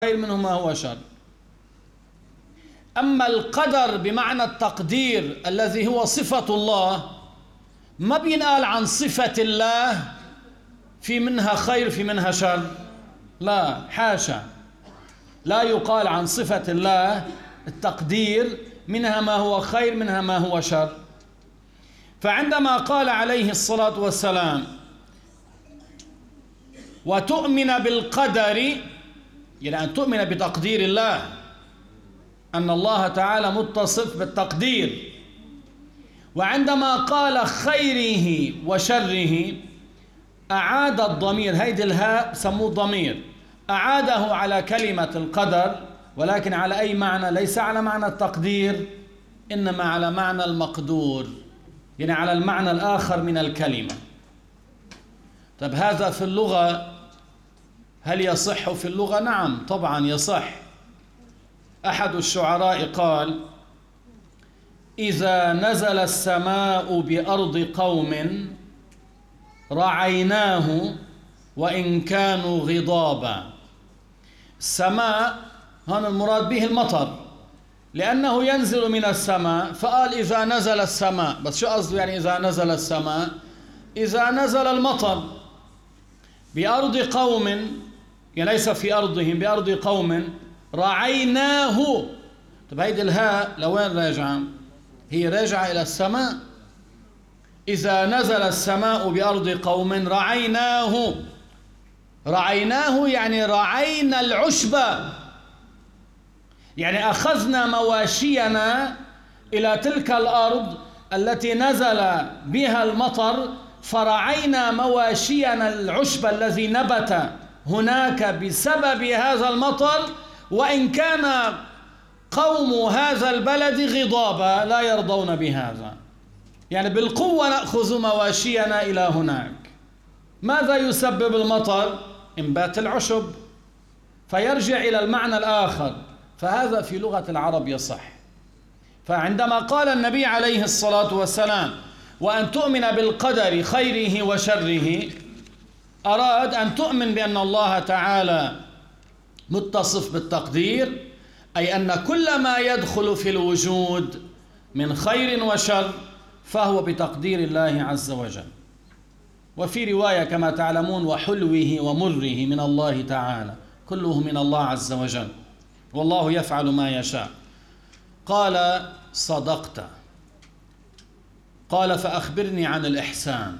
خير منه ما هو شر. أما القدر بمعنى التقدير الذي هو صفة الله ما بينقال عن صفة الله في منها خير في منها شر، لا حاشا، لا يقال عن صفة الله التقدير منها ما هو خير منها ما هو شر. فعندما قال عليه الصلاة والسلام وتؤمن بالقدر، يعني أن تؤمن بتقدير الله، أن الله تعالى متصف بالتقدير. وعندما قال خيره وشره أعاد الضمير، هيدي الهاء سموه ضمير، أعاده على كلمة القدر، ولكن على أي معنى؟ ليس على معنى التقدير، إنما على معنى المقدور، يعني على المعنى الآخر من الكلمة. طب هذا في اللغة هل يصح في اللغة؟ نعم طبعا يصح. أحد الشعراء قال: إذا نزل السماء بأرض قوم رعيناه وإن كانوا غضابا. السماء هنا المراد به المطر، لأنه ينزل من السماء، فقال إذا نزل السماء. بس شو قصده يعني إذا نزل السماء؟ إذا نزل المطر بأرض قوم، يعني ليس في أرضهم، بأرض قوم رعيناه. طب هيدي الهاء لوين راجعة؟ هي راجعة إلى السماء. إذا نزل السماء بأرض قوم رعيناه، رعيناه يعني رعينا العشبة، يعني أخذنا مواشينا إلى تلك الأرض التي نزل بها المطر، فرعينا مواشينا العشب الذي نبت هناك بسبب هذا المطر، وإن كان قوم هذا البلد غضابا لا يرضون بهذا، يعني بالقوة نأخذ مواشينا إلى هناك. ماذا يسبب المطر؟ إنبات العشب، فيرجع إلى المعنى الآخر. فهذا في لغة العرب يصح. فعندما قال النبي عليه الصلاة والسلام وأن تؤمن بالقدر خيره وشره، أراد أن تؤمن بأن الله تعالى متصف بالتقدير، أي أن كل ما يدخل في الوجود من خير وشر فهو بتقدير الله عز وجل. وفي رواية كما تعلمون: وحلوه ومره من الله تعالى، كله من الله عز وجل، والله يفعل ما يشاء. قال: صدقت. قال: فأخبرني عن الإحسان.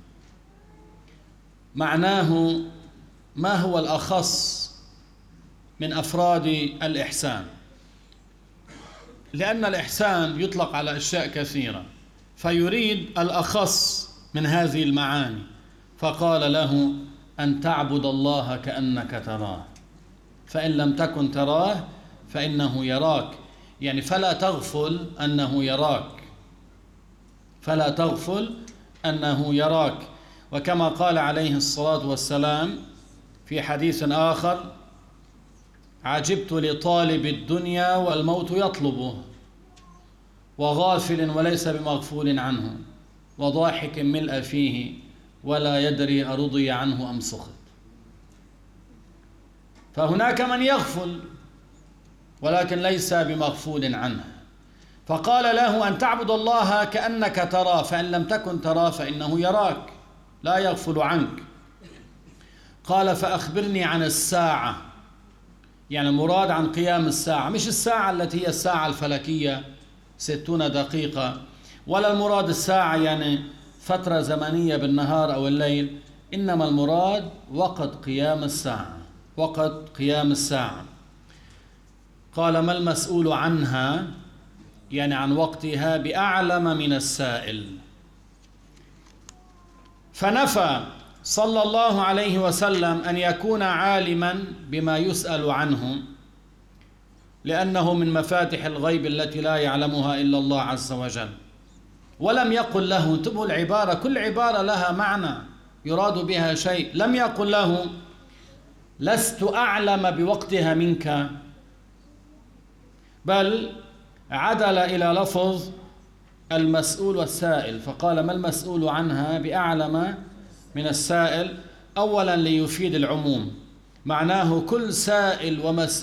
معناه ما هو الأخص من أفراد الإحسان، لأن الإحسان يطلق على أشياء كثيرة، فيريد الأخص من هذه المعاني، فقال له: أن تعبد الله كأنك تراه، فإن لم تكن تراه فإنه يراك، يعني فلا تغفل أنه يراك، فلا تغفل أنه يراك. وكما قال عليه الصلاة والسلام في حديث آخر: عجبت لطالب الدنيا والموت يطلبه، وغافل وليس بمغفول عنه، وضاحك ملء فيه ولا يدري أرضي عنه أم سخط. فهناك من يغفل ولكن ليس بمغفول عنه، فقال له: أن تعبد الله كأنك تراه، فإن لم تكن تراه فإنه يراك، لا يغفل عنك. قال: فأخبرني عن الساعة، يعني المراد عن قيام الساعة، مش الساعة التي هي الساعة الفلكية 60 دقيقة، ولا المراد الساعة يعني فترة زمنية بالنهار أو الليل، إنما المراد وقت قيام الساعة، وقت قيام الساعة. قال: ما المسؤول عنها، يعني عن وقتها، بأعلم من السائل. فنفى صلى الله عليه وسلم أن يكون عالما بما يسأل عنه، لأنه من مفاتح الغيب التي لا يعلمها إلا الله عز وجل. ولم يقل له، انتبهوا العبارة، كل عبارة لها معنى يراد بها شيء. لم يقل له: لست أعلم بوقتها منك، بل عدل إلى لفظ المسؤول والسائل، فقال: ما المسؤول عنها بأعلم من السائل، أولا ليفيد العموم، معناه كل سائل